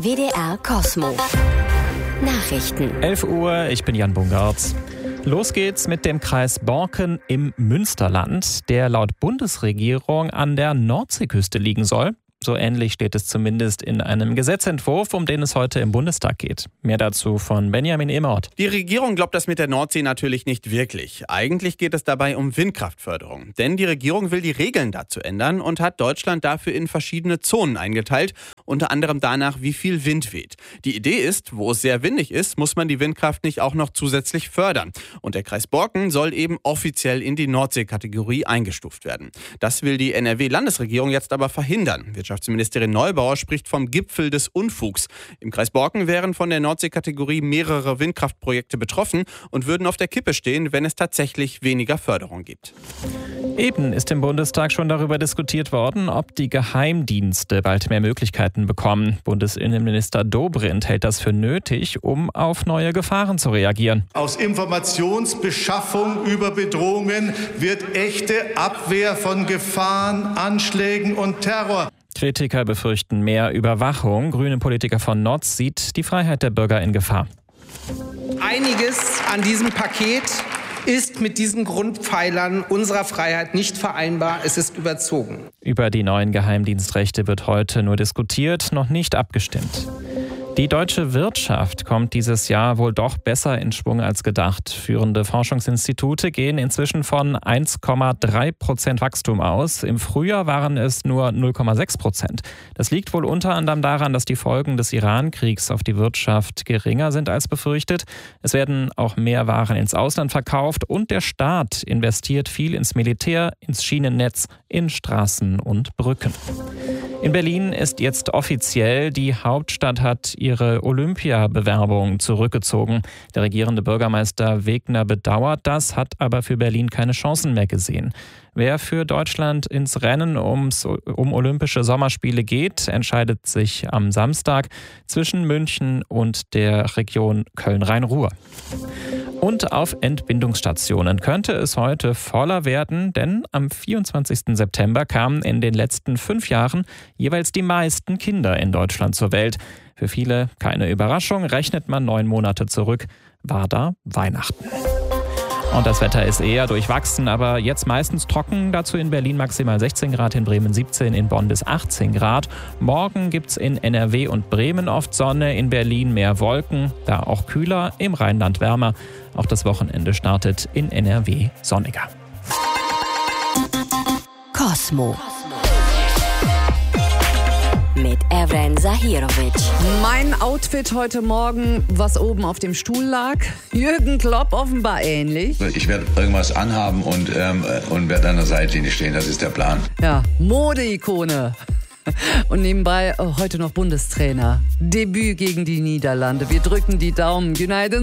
WDR Kosmo. Nachrichten. 11 Uhr, ich bin Jan Bungartz. Los geht's mit dem Kreis Borken im Münsterland, der laut Bundesregierung an der Nordseeküste liegen soll. So ähnlich steht es zumindest in einem Gesetzentwurf, um den es heute im Bundestag geht. Mehr dazu von Benjamin Emert. Die Regierung glaubt das mit der Nordsee natürlich nicht wirklich. Eigentlich geht es dabei um Windkraftförderung. Denn die Regierung will die Regeln dazu ändern und hat Deutschland dafür in verschiedene Zonen eingeteilt. Unter anderem danach, wie viel Wind weht. Die Idee ist, wo es sehr windig ist, muss man die Windkraft nicht auch noch zusätzlich fördern. Und der Kreis Borken soll eben offiziell in die Nordsee-Kategorie eingestuft werden. Das will die NRW-Landesregierung jetzt aber verhindern. Wirtschaftsministerin Neubauer spricht vom Gipfel des Unfugs. Im Kreis Borken wären von der Nordsee-Kategorie mehrere Windkraftprojekte betroffen und würden auf der Kippe stehen, wenn es tatsächlich weniger Förderung gibt. Eben ist im Bundestag schon darüber diskutiert worden, ob die Geheimdienste bald mehr Möglichkeiten bekommen. Bundesinnenminister Dobrindt hält das für nötig, um auf neue Gefahren zu reagieren. Aus Informationsbeschaffung über Bedrohungen wird echte Abwehr von Gefahren, Anschlägen und Terror. Kritiker befürchten mehr Überwachung. Grüne Politiker von Notz sieht die Freiheit der Bürger in Gefahr. Einiges an diesem Paket ist mit diesen Grundpfeilern unserer Freiheit nicht vereinbar. Es ist überzogen. Über die neuen Geheimdienstrechte wird heute nur diskutiert, noch nicht abgestimmt. Die deutsche Wirtschaft kommt dieses Jahr wohl doch besser in Schwung als gedacht. Führende Forschungsinstitute gehen inzwischen von 1,3% Wachstum aus. Im Frühjahr waren es nur 0,6%. Das liegt wohl unter anderem daran, dass die Folgen des Iran-Kriegs auf die Wirtschaft geringer sind als befürchtet. Es werden auch mehr Waren ins Ausland verkauft und der Staat investiert viel ins Militär, ins Schienennetz, in Straßen und Brücken. In Berlin ist jetzt offiziell, die Hauptstadt hat ihre Olympiabewerbung zurückgezogen. Der regierende Bürgermeister Wegner bedauert das, hat aber für Berlin keine Chancen mehr gesehen. Wer für Deutschland ins Rennen um Olympische Sommerspiele geht, entscheidet sich am Samstag zwischen München und der Region Köln-Rhein-Ruhr. Und auf Entbindungsstationen könnte es heute voller werden, denn am 24. September kamen in den letzten 5 Jahren jeweils die meisten Kinder in Deutschland zur Welt. Für viele keine Überraschung, rechnet man 9 Monate zurück, war da Weihnachten. Und das Wetter ist eher durchwachsen, aber jetzt meistens trocken. Dazu in Berlin maximal 16 Grad, in Bremen 17, in Bonn bis 18 Grad. Morgen gibt's in NRW und Bremen oft Sonne, in Berlin mehr Wolken, da auch kühler, im Rheinland wärmer. Auch das Wochenende startet in NRW sonniger. Kosmo. Mit Evren Zahirovic. Mein Outfit heute Morgen, was oben auf dem Stuhl lag. Jürgen Klopp offenbar ähnlich. Ich werde irgendwas anhaben und werde an der Seitlinie stehen. Das ist der Plan. Ja, Modeikone. Und nebenbei heute noch Bundestrainer. Debüt gegen die Niederlande. Wir drücken die Daumen. United